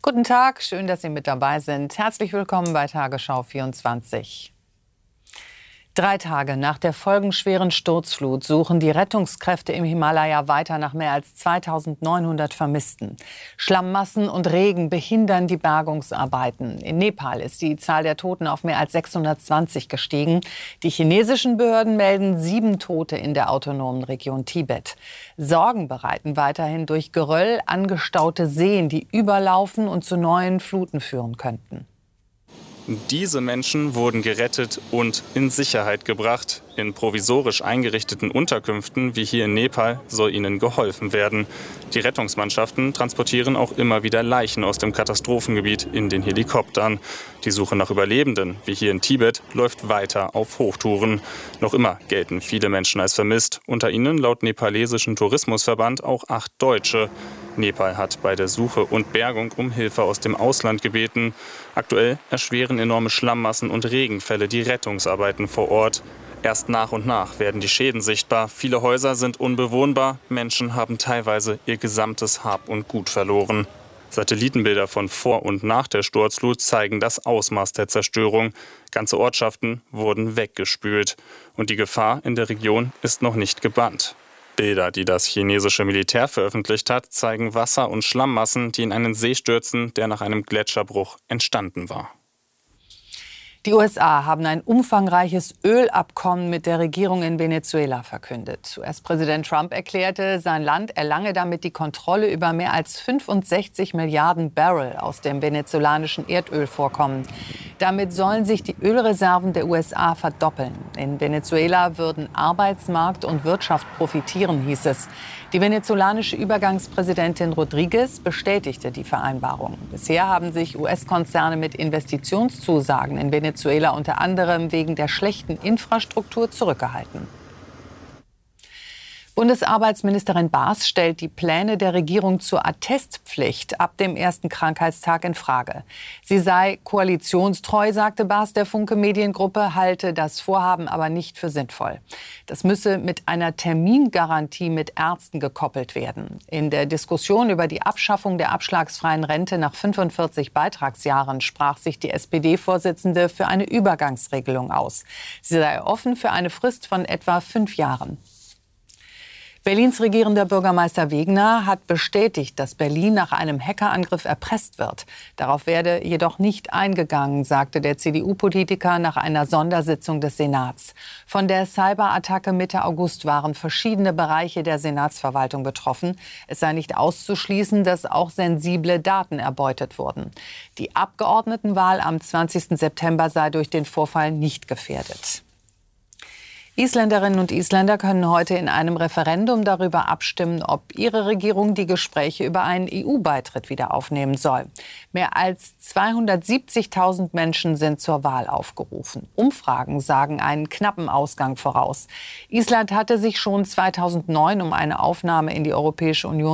Guten Tag, schön, dass Sie mit dabei sind. Herzlich willkommen bei Tagesschau 24. 3 Tage nach der folgenschweren Sturzflut suchen die Rettungskräfte im Himalaya weiter nach mehr als 2.900 Vermissten. Schlammmassen und Regen behindern die Bergungsarbeiten. In Nepal ist die Zahl der Toten auf mehr als 620 gestiegen. Die chinesischen Behörden melden 7 Tote in der autonomen Region Tibet. Sorgen bereiten weiterhin durch Geröll angestaute Seen, die überlaufen und zu neuen Fluten führen könnten. Diese Menschen wurden gerettet und in Sicherheit gebracht. In provisorisch eingerichteten Unterkünften wie hier in Nepal soll ihnen geholfen werden. Die Rettungsmannschaften transportieren auch immer wieder Leichen aus dem Katastrophengebiet in den Helikoptern. Die Suche nach Überlebenden, wie hier in Tibet, läuft weiter auf Hochtouren. Noch immer gelten viele Menschen als vermisst. Unter ihnen laut nepalesischen Tourismusverband auch 8 Deutsche. Nepal hat bei der Suche und Bergung um Hilfe aus dem Ausland gebeten. Aktuell erschweren enorme Schlammmassen und Regenfälle die Rettungsarbeiten vor Ort. Erst nach und nach werden die Schäden sichtbar. Viele Häuser sind unbewohnbar. Menschen haben teilweise ihr gesamtes Hab und Gut verloren. Satellitenbilder von vor und nach der Sturzflut zeigen das Ausmaß der Zerstörung. Ganze Ortschaften wurden weggespült. Und die Gefahr in der Region ist noch nicht gebannt. Bilder, die das chinesische Militär veröffentlicht hat, zeigen Wasser- und Schlammmassen, die in einen See stürzen, der nach einem Gletscherbruch entstanden war. Die USA haben ein umfangreiches Ölabkommen mit der Regierung in Venezuela verkündet. US-Präsident Trump erklärte, sein Land erlange damit die Kontrolle über mehr als 65 Milliarden Barrel aus dem venezolanischen Erdölvorkommen. Damit sollen sich die Ölreserven der USA verdoppeln. In Venezuela würden Arbeitsmarkt und Wirtschaft profitieren, hieß es. Die venezolanische Übergangspräsidentin Rodriguez bestätigte die Vereinbarung. Bisher haben sich US-Konzerne mit Investitionszusagen in Venezuela unter anderem wegen der schlechten Infrastruktur zurückgehalten. Bundesarbeitsministerin Baas stellt die Pläne der Regierung zur Attestpflicht ab dem ersten Krankheitstag in Frage. Sie sei koalitionstreu, sagte Baas der Funke Mediengruppe, halte das Vorhaben aber nicht für sinnvoll. Das müsse mit einer Termingarantie mit Ärzten gekoppelt werden. In der Diskussion über die Abschaffung der abschlagsfreien Rente nach 45 Beitragsjahren sprach sich die SPD-Vorsitzende für eine Übergangsregelung aus. Sie sei offen für eine Frist von etwa 5 Jahren. Berlins regierender Bürgermeister Wegner hat bestätigt, dass Berlin nach einem Hackerangriff erpresst wird. Darauf werde jedoch nicht eingegangen, sagte der CDU-Politiker nach einer Sondersitzung des Senats. Von der Cyberattacke Mitte August waren verschiedene Bereiche der Senatsverwaltung betroffen. Es sei nicht auszuschließen, dass auch sensible Daten erbeutet wurden. Die Abgeordnetenwahl am 20. September sei durch den Vorfall nicht gefährdet. Isländerinnen und Isländer können heute in einem Referendum darüber abstimmen, ob ihre Regierung die Gespräche über einen EU-Beitritt wieder aufnehmen soll. Mehr als 270.000 Menschen sind zur Wahl aufgerufen. Umfragen sagen einen knappen Ausgang voraus. Island hatte sich schon 2009 um eine Aufnahme in die Europäische Union